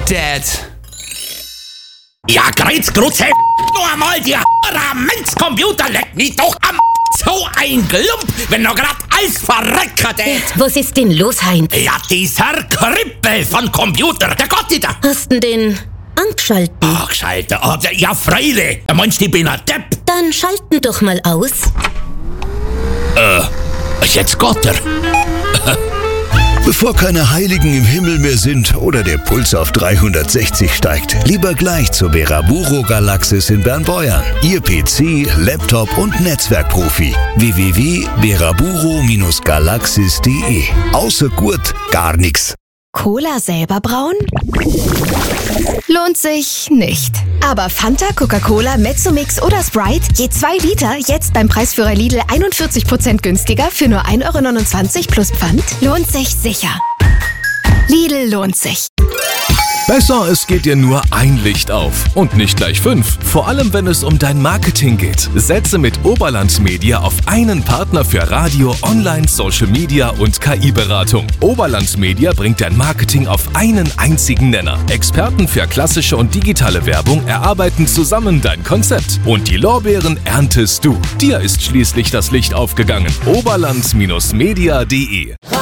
Dad. Ja, Grütze, nur mal die Ramenzcomputer leckt mich doch am so ein Klump, wenn noch grad alles verreckert ist. Was ist denn los, Heinz? Ja, dieser Krippel von Computer, der Gott da. Hast du den angeschalten? Ach, Schalter, ja, freilich. Meinst du, ich bin ein Depp? Dann schalten doch mal aus. Jetzt Gott er. Bevor keine Heiligen im Himmel mehr sind oder der Puls auf 360 steigt, lieber gleich zur Beraburo Galaxis in Bernbeuern. Ihr PC, Laptop und Netzwerkprofi. www.beraburo-galaxis.de. Außer Gurt gar nix. Cola selber brauen? Lohnt sich nicht. Aber Fanta, Coca-Cola, Mezzomix oder Sprite, je 2 Liter, jetzt beim Preisführer Lidl 41% günstiger für nur 1,29 € plus Pfand? Lohnt sich sicher. Lidl lohnt sich. Besser, es geht dir nur ein Licht auf und nicht gleich 5. Vor allem, wenn es um dein Marketing geht. Setze mit Oberland Media auf einen Partner für Radio, Online, Social Media und KI-Beratung. Oberland Media bringt dein Marketing auf einen einzigen Nenner. Experten für klassische und digitale Werbung erarbeiten zusammen dein Konzept. Und die Lorbeeren erntest du. Dir ist schließlich das Licht aufgegangen. Oberland-media.de